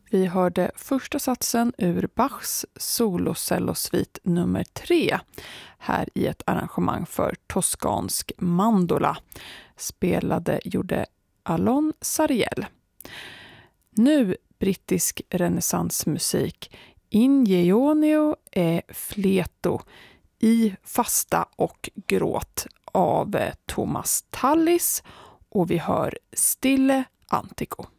Vi hörde första satsen ur Bachs solocellosvit nummer 3 här i ett arrangemang för toskansk mandola. Gjorde Alon Sariel. Nu brittisk renässansmusik In Geonio e Fleto i fasta och gråt av Thomas Tallis, och vi hör Stille Antico.